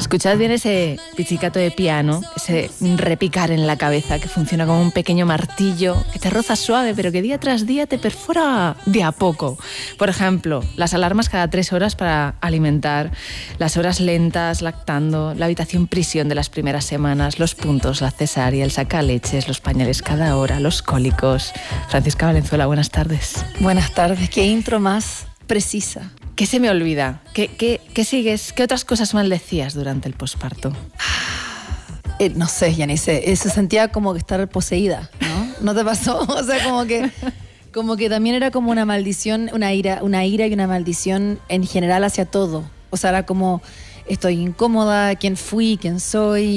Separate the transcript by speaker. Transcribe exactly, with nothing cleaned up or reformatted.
Speaker 1: Escuchad bien ese pizzicato de piano, ese repicar en la cabeza que funciona como un pequeño martillo que te roza suave, pero que día tras día te perfora de a poco. Por ejemplo, las alarmas cada tres horas para alimentar, las horas lentas lactando, la habitación prisión de las primeras semanas, los puntos, la cesárea, el sacaleches, los pañales cada hora, los cólicos. Francisca Valenzuela, buenas tardes.
Speaker 2: Buenas tardes. Qué intro más precisa.
Speaker 1: ¿Qué se me olvida? ¿Qué, qué, qué sigues? ¿Qué otras cosas maldecías durante el posparto?
Speaker 2: Eh, no sé, Yanice, se sentía como que estar poseída, ¿no? ¿No te pasó? O sea, como que, como que también era como una maldición, una ira, una ira y una maldición en general hacia todo. O sea, era como, estoy incómoda, quién fui, quién soy.